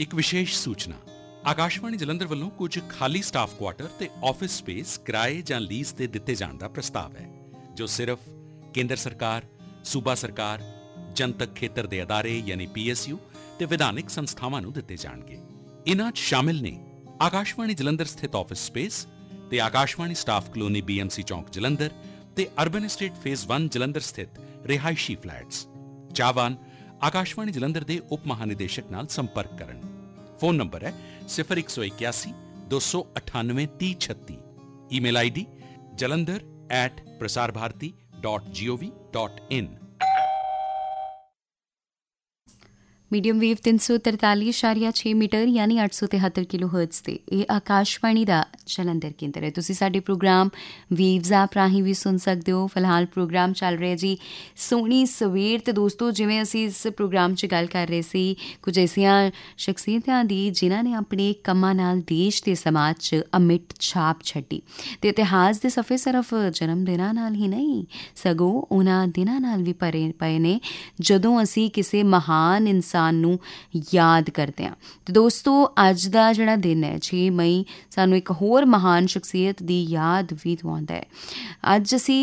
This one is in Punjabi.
ਇੱਕ ਵਿਸ਼ੇਸ਼ ਸੂਚਨਾ ਆਕਾਸ਼ਵਾਣੀ ਜਲੰਧਰ ਵੱਲੋਂ ਕੁਝ ਖਾਲੀ ਸਟਾਫ ਕੁਆਟਰ ਤੇ ਆਫਿਸ ਸਪੇਸ ਕਿਰਾਏ ਜਾਂ ਲੀਜ਼ ਤੇ ਦਿੱਤੇ ਜਾਣ ਦਾ ਪ੍ਰਸਤਾਵ ਹੈ ਜੋ ਸਿਰਫ ਕੇਂਦਰ ਸਰਕਾਰ, ਸੂਬਾ ਸਰਕਾਰ, ਜਨਤਕ ਖੇਤਰ ਦੇ ਅਦਾਰੇ ਯਾਨੀ PSU ਤੇ ਵਿਧਾਨਿਕ ਸੰਸਥਾਵਾਂ ਨੂੰ ਦਿੱਤੇ ਜਾਣਗੇ। ਇਨ੍ਹਾਂ 'ਚ ਸ਼ਾਮਿਲ ਨੇ ਆਕਾਸ਼ਵਾਣੀ ਜਲੰਧਰ ਸਥਿਤ ਆਫਿਸ ਸਪੇਸ ਤੇ ਆਕਾਸ਼ਵਾਣੀ ਸਟਾਫ ਕਲੋਨੀ BMC ਚੌਂਕ ਜਲੰਧਰ ਤੇ ਅਰਬਨ ਐਸਟੇਟ ਫੇਜ਼ 1 ਜਲੰਧਰ ਸਥਿਤ ਰਿਹਾਇਸ਼ੀ ਫਲੈਟਸ। ਚਾਹਵਾਨ ਆਕਾਸ਼ਵਾਣੀ ਜਲੰਧਰ ਦੇ ਉਪ ਮਹਾਨਿਦੇਸ਼ਕ ਨਾਲ ਸੰਪਰਕ ਕਰਨ। ਫੋਨ ਨੰਬਰ ਹੈ 0181 298 3036। Email ID jalandhar@prasarbharati.gov.in। Medium wave 343.6 metre ਯਾਨੀ 873 ਕਿਲੋ ਹਰਟਜ਼ ਤੇ ਇਹ ਆਕਾਸ਼ਵਾਣੀ ਦਾ ਜਲੰਧਰ ਕੇਂਦਰ ਹੈ। ਤੁਸੀਂ ਸਾਡੇ ਪ੍ਰੋਗਰਾਮ ਵੇਵਜ਼ ਐਪ ਰਾਹੀਂ ਵੀ ਸੁਣ ਸਕਦੇ ਹੋ। ਫਿਲਹਾਲ ਪ੍ਰੋਗਰਾਮ ਚੱਲ ਰਿਹਾ ਜੀ ਸੋਹਣੀ ਸਵੇਰ। ਤੇ ਦੋਸਤੋ, ਜਿਵੇਂ ਅਸੀਂ ਇਸ ਪ੍ਰੋਗਰਾਮ 'ਚ ਗੱਲ ਕਰ ਰਹੇ ਸੀ ਕੁਝ ਐਸੀਆਂ ਸ਼ਖਸੀਅਤਾਂ ਦੀ ਜਿਨ੍ਹਾਂ ਨੇ ਆਪਣੇ ਕੰਮਾਂ ਨਾਲ ਦੇਸ਼ ਤੇ ਸਮਾਜ 'ਚ ਅਮਿੱਟ ਛਾਪ ਛੱਡੀ ਤੇ ਇਤਿਹਾਸ ਦੇ ਸਫ਼ੇ ਸਿਰਫ ਜਨਮ ਦਿਨਾਂ ਨਾਲ ਹੀ ਨਹੀਂ ਸਗੋਂ ਉਹਨਾਂ ਦਿਨਾਂ ਨਾਲ ਵੀ ਭਰੇ ਪਏ ਨੇ ਜਦੋਂ ਅਸੀਂ ਕਿਸੇ ਮਹਾਨ ਇਨਸਾਨ ਨੂੰ ਯਾਦ ਕਰਦੇ ਹਾਂ। ਤੇ ਦੋਸਤੋ, ਅੱਜ ਦਾ ਜਿਹੜਾ ਦਿਨ ਹੈ 6 ਮਈ ਸਾਨੂੰ ਇੱਕ ਹੋਰ ਮਹਾਨ ਸ਼ਖਸੀਅਤ ਦੀ ਯਾਦ ਵੀ ਦਵਾਉਂਦਾ ਹੈ। ਅੱਜ ਅਸੀਂ